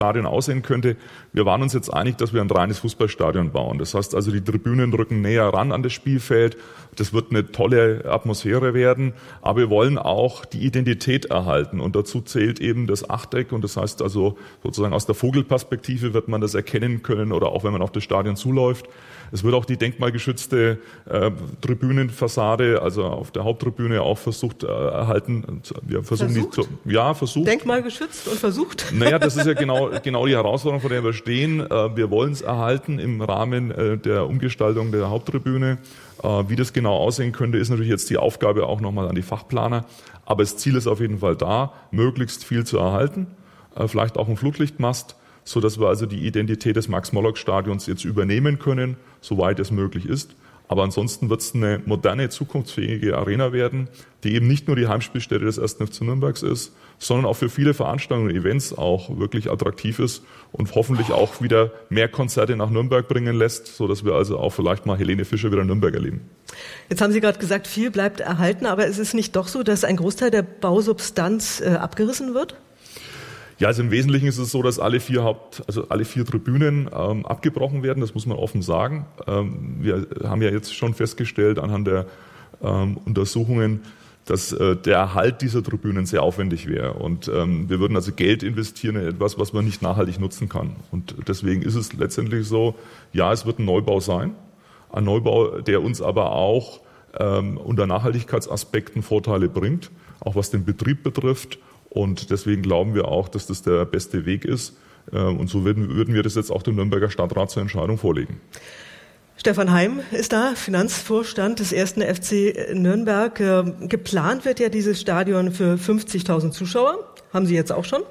Stadion aussehen könnte. Wir waren uns jetzt einig, dass wir ein reines Fußballstadion bauen. Das heißt also, die Tribünen rücken näher ran an das Spielfeld. Das wird eine tolle Atmosphäre werden. Aber wir wollen auch die Identität erhalten. Und dazu zählt eben das Achteck. Und das heißt also, sozusagen aus der Vogelperspektive wird man das erkennen können oder auch wenn man auf das Stadion zuläuft. Es wird auch die denkmalgeschützte Tribünenfassade, also auf der Haupttribüne auch versucht erhalten. Wir versuchen versucht. Denkmalgeschützt und versucht? Naja, das ist ja genau die Herausforderung, vor der wir stehen. Wir wollen es erhalten im Rahmen der Umgestaltung der Haupttribüne. Wie das genau aussehen könnte, ist natürlich jetzt die Aufgabe auch nochmal an die Fachplaner. Aber das Ziel ist auf jeden Fall da, möglichst viel zu erhalten. Vielleicht auch ein Flutlichtmast, so dass wir also die Identität des Max-Morlock-Stadions jetzt übernehmen können, soweit es möglich ist. Aber ansonsten wird es eine moderne, zukunftsfähige Arena werden, die eben nicht nur die Heimspielstätte des 1. FC Nürnbergs ist, sondern auch für viele Veranstaltungen und Events auch wirklich attraktiv ist und hoffentlich auch wieder mehr Konzerte nach Nürnberg bringen lässt, so dass wir also auch vielleicht mal Helene Fischer wieder in Nürnberg erleben. Jetzt haben Sie gerade gesagt, viel bleibt erhalten, aber ist es nicht doch so, dass ein Großteil der Bausubstanz abgerissen wird? Ja, also im Wesentlichen ist es so, dass alle vier Tribünen abgebrochen werden. Das muss man offen sagen. Wir haben ja jetzt schon festgestellt anhand der Untersuchungen, dass der Erhalt dieser Tribünen sehr aufwendig wäre. Und wir würden also Geld investieren in etwas, was man nicht nachhaltig nutzen kann. Und deswegen ist es letztendlich so, ja, es wird ein Neubau sein. Ein Neubau, der uns aber auch unter Nachhaltigkeitsaspekten Vorteile bringt, auch was den Betrieb betrifft. Und deswegen glauben wir auch, dass das der beste Weg ist. Und so würden wir das jetzt auch dem Nürnberger Stadtrat zur Entscheidung vorlegen. Stefan Heim ist da, Finanzvorstand des 1. FC Nürnberg. Geplant wird ja dieses Stadion für 50.000 Zuschauer. Haben Sie jetzt auch schon.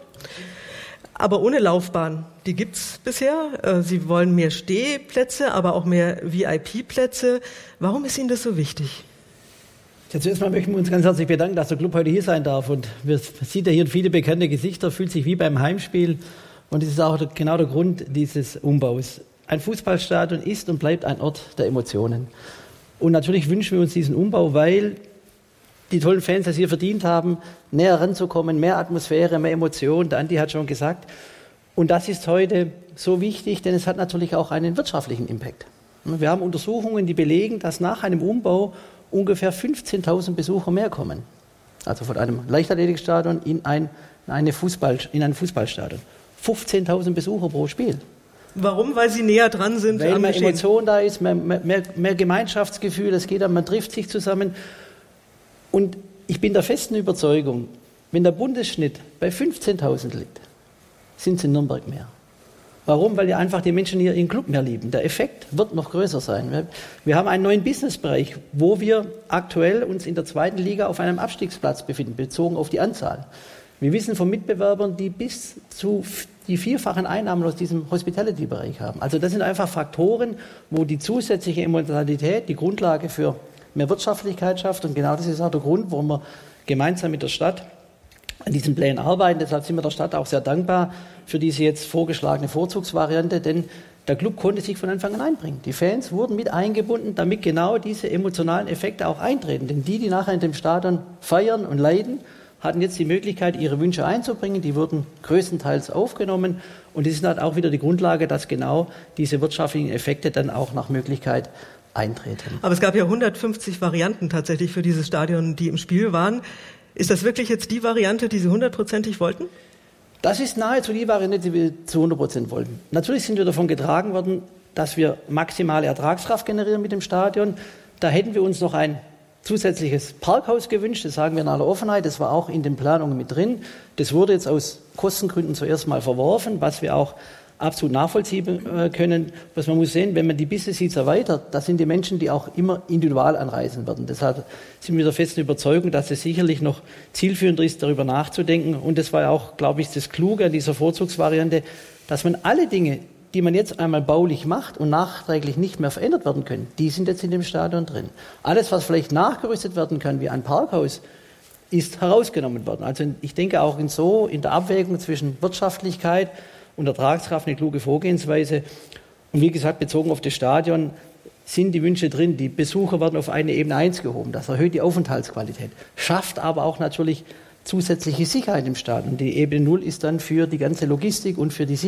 Aber ohne Laufbahn. Die gibt's bisher. Sie wollen mehr Stehplätze, aber auch mehr VIP-Plätze. Warum ist Ihnen das so wichtig? Ja, zuerst mal möchten wir uns ganz herzlich bedanken, dass der Club heute hier sein darf. Und man sieht ja hier viele bekannte Gesichter, fühlt sich wie beim Heimspiel. Und das ist auch genau der Grund dieses Umbaus. Ein Fußballstadion ist und bleibt ein Ort der Emotionen. Und natürlich wünschen wir uns diesen Umbau, weil die tollen Fans das hier verdient haben, näher ranzukommen, mehr Atmosphäre, mehr Emotion. Der Andi hat schon gesagt. Und das ist heute so wichtig, denn es hat natürlich auch einen wirtschaftlichen Impact. Wir haben Untersuchungen, die belegen, dass nach einem Umbau ungefähr 15.000 Besucher mehr kommen. Also von einem Leichtathletikstadion in ein Fußballstadion. 15.000 Besucher pro Spiel. Warum? Weil Sie näher dran sind? Weil mehr Emotion da ist, mehr Gemeinschaftsgefühl, man trifft sich zusammen. Und ich bin der festen Überzeugung, wenn der Bundesschnitt bei 15.000 liegt, sind es in Nürnberg mehr. Warum? Weil ja einfach die Menschen hier ihren Club mehr lieben. Der Effekt wird noch größer sein. Wir haben einen neuen Businessbereich, wo wir aktuell uns in der 2. Liga auf einem Abstiegsplatz befinden, bezogen auf die Anzahl. Wir wissen von Mitbewerbern, die bis zu die 4-fachen Einnahmen aus diesem Hospitality-Bereich haben. Also das sind einfach Faktoren, wo die zusätzliche Emotionalität die Grundlage für mehr Wirtschaftlichkeit schafft. Und genau das ist auch der Grund, warum wir gemeinsam mit der Stadt an diesen Plänen arbeiten. Deshalb sind wir der Stadt auch sehr dankbar für diese jetzt vorgeschlagene Vorzugsvariante, denn der Club konnte sich von Anfang an einbringen. Die Fans wurden mit eingebunden, damit genau diese emotionalen Effekte auch eintreten. Denn die nachher in dem Stadion feiern und leiden, hatten jetzt die Möglichkeit, ihre Wünsche einzubringen. Die wurden größtenteils aufgenommen. Und das ist halt auch wieder die Grundlage, dass genau diese wirtschaftlichen Effekte dann auch nach Möglichkeit eintreten. Aber es gab ja 150 Varianten tatsächlich für dieses Stadion, die im Spiel waren. Ist das wirklich jetzt die Variante, die Sie 100%ig wollten? Das ist nahezu die Variante, die wir zu 100% wollten. Natürlich sind wir davon getragen worden, dass wir maximale Ertragskraft generieren mit dem Stadion. Da hätten wir uns noch ein zusätzliches Parkhaus gewünscht, das sagen wir in aller Offenheit, das war auch in den Planungen mit drin. Das wurde jetzt aus Kostengründen zuerst mal verworfen, was wir auch absolut nachvollziehen können. Was man muss sehen, wenn man die Business Seats erweitert, das sind die Menschen, die auch immer individual anreisen werden. Deshalb sind wir der festen Überzeugung, dass es sicherlich noch zielführender ist, darüber nachzudenken. Und das war auch, glaube ich, das Kluge an dieser Vorzugsvariante, dass man alle Dinge, die man jetzt einmal baulich macht und nachträglich nicht mehr verändert werden können, die sind jetzt in dem Stadion drin. Alles, was vielleicht nachgerüstet werden kann, wie ein Parkhaus, ist herausgenommen worden. Also ich denke auch in der Abwägung zwischen Wirtschaftlichkeit und Ertragskraft eine kluge Vorgehensweise. Und wie gesagt, bezogen auf das Stadion sind die Wünsche drin. Die Besucher werden auf eine Ebene 1 gehoben. Das erhöht die Aufenthaltsqualität, schafft aber auch natürlich zusätzliche Sicherheit im Stadion. Die Ebene 0 ist dann für die ganze Logistik und für die Sicherheit